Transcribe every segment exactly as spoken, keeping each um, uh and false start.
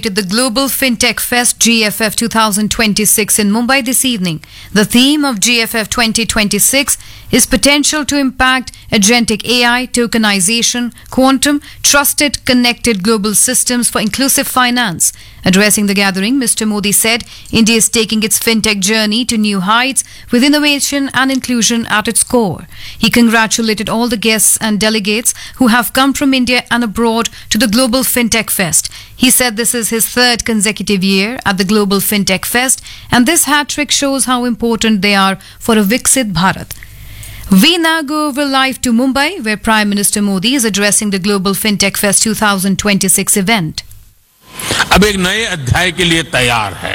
inaugurated the Global FinTech Fest G F F twenty twenty-six in Mumbai this evening. The theme of G F F twenty twenty-six is potential to impact agentic A I, tokenization, quantum, trusted, connected global systems for inclusive finance. Addressing the gathering, Mister Modi said India is taking its fintech journey to new heights with innovation and inclusion at its core. He congratulated all the guests and delegates who have come from India and abroad to the Global FinTech Fest. He said this is his third consecutive year at the Global FinTech Fest, and this hat-trick shows how important they are for a Viksit Bharat. We now go over live to Mumbai, where Prime Minister Modi is addressing the Global FinTech Fest twenty twenty-six event. अब एक नए अध्याय के लिए तैयार है।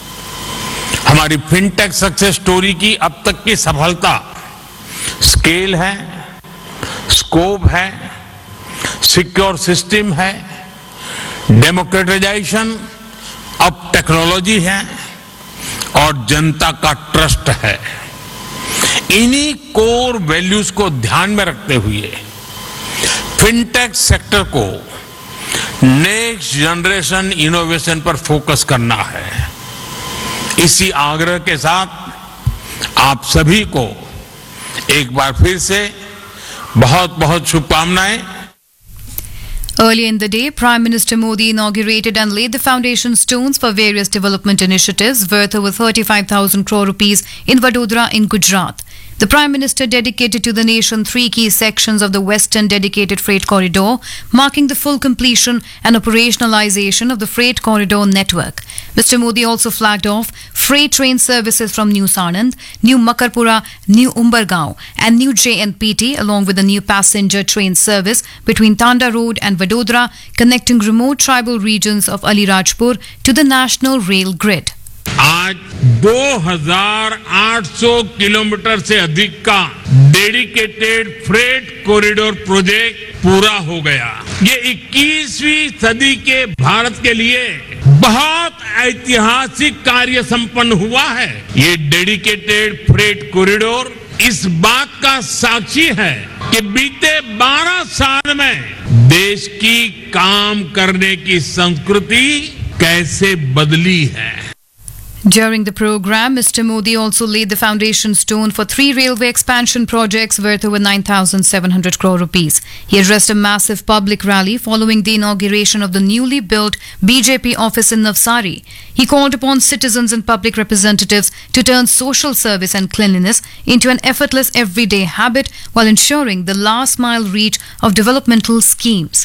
हमारी fintech success story की अब तक की सफलता स्केल है, स्कोप है, सिक्योर सिस्टम है, डेमोक्रेटाइजेशन ऑफ टेक्नोलॉजी है और जनता का ट्रस्ट है। इन्हीं कोर वैल्यूज को ध्यान में रखते हुए फिनटेक सेक्टर को नेक्स्ट जनरेशन इनोवेशन पर फोकस करना है। इसी आग्रह के साथ आप सभी को एक बार फिर से बहुत बहुत शुभकामनाएं। Earlier in the day, Prime Minister Modi inaugurated and laid the foundation stones for various development initiatives worth over thirty-five thousand crore rupees in Vadodara in Gujarat. The Prime Minister dedicated to the nation three key sections of the Western Dedicated Freight Corridor, marking the full completion and operationalization of the freight corridor network. Mister Modi also flagged off freight train services from New Sanand, New Makarpura, New Umbergaon and New J N P T, along with a new passenger train service between Tanda Road and Vadodara, connecting remote tribal regions of Alirajpur to the national rail grid. आज दो हज़ार आठ सौ kilometre से अधिक का dedicated freight corridor project पूरा हो गया। ये इक्कीसवीं सदी के भारत के लिए बहुत ऐतिहासिक कार्य संपन्न हुआ है। ये डेडिकेटेड फ्रेट कॉरिडोर इस बात का साक्षी है कि बीते बारह साल में देश की काम करने की संस्कृति कैसे बदली है। During the program, Mister Modi also laid the foundation stone for three railway expansion projects worth over nine thousand seven hundred crore rupees. He addressed a massive public rally following the inauguration of the newly built B J P office in Navsari. He called upon citizens and public representatives to turn social service and cleanliness into an effortless everyday habit while ensuring the last mile reach of developmental schemes.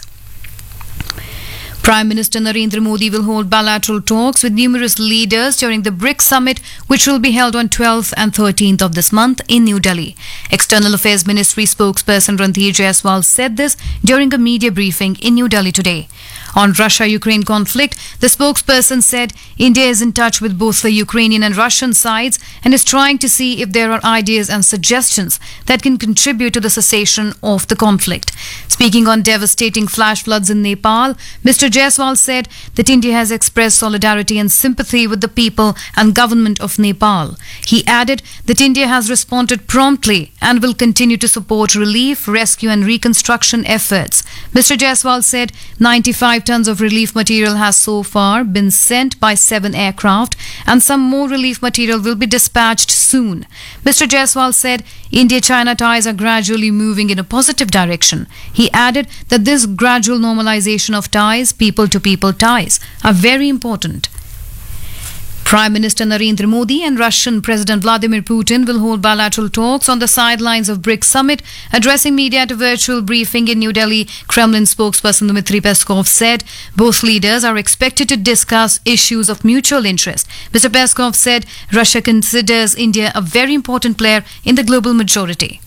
Prime Minister Narendra Modi will hold bilateral talks with numerous leaders during the BRICS summit, which will be held on twelfth and thirteenth of this month in New Delhi. External Affairs Ministry spokesperson Randhir Jaiswal said this during a media briefing in New Delhi today. On Russia-Ukraine conflict, the spokesperson said India is in touch with both the Ukrainian and Russian sides and is trying to see if there are ideas and suggestions that can contribute to the cessation of the conflict. Speaking on devastating flash floods in Nepal, Mister Jaiswal said that India has expressed solidarity and sympathy with the people and government of Nepal. He added that India has responded promptly and will continue to support relief, rescue and reconstruction efforts. Mister Jaiswal said ninety-five tons of relief material has so far been sent by seven aircraft and some more relief material will be dispatched soon. Mister Jaiswal said India-China ties are gradually moving in a positive direction. He added that this gradual normalization of ties, people-to-people ties, are very important. Prime Minister Narendra Modi and Russian President Vladimir Putin will hold bilateral talks on the sidelines of BRICS summit. Addressing media at a virtual briefing in New Delhi, Kremlin spokesperson Dmitry Peskov said both leaders are expected to discuss issues of mutual interest. Mister Peskov said Russia considers India a very important player in the global majority.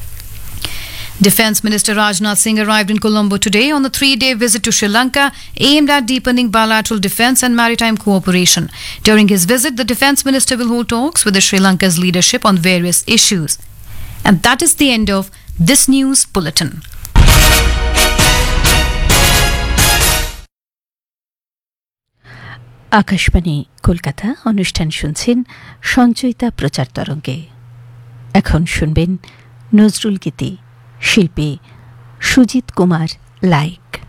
Defence Minister Rajnath Singh arrived in Colombo today on a three-day visit to Sri Lanka aimed at deepening bilateral defence and maritime cooperation. During his visit, the Defence Minister will hold talks with the Sri Lanka's leadership on various issues. And that is the end of this news bulletin. Akashvani Kolkata অনুষ্ঠান শুনছেন সঞ্চয়িতা প্রচার তরঙ্গে। এখন শুনবেন নজরুল গীতি, শিল্পী Sujit Kumar like.